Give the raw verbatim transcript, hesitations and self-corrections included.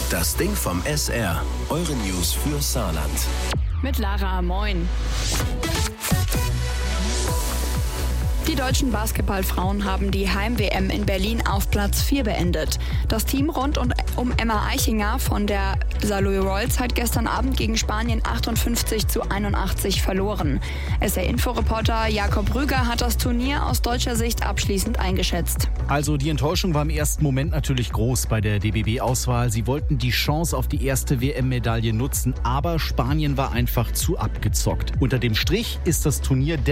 Das Ding vom S R. Eure News für Saarland. Mit Lara, moin. Die deutschen Basketballfrauen haben die Heim-W M in Berlin auf Platz vier beendet. Das Team rund um Emma Eichinger von der Saloy Royals hat gestern Abend gegen Spanien achtundfünfzig zu einundachtzig verloren. S R-Inforeporter Jakob Rüger hat das Turnier aus deutscher Sicht abschließend eingeschätzt. Also die Enttäuschung war im ersten Moment natürlich groß bei der D B B-Auswahl. Sie wollten die Chance auf die erste W M-Medaille nutzen, aber Spanien war einfach zu abgezockt. Unter dem Strich ist das Turnier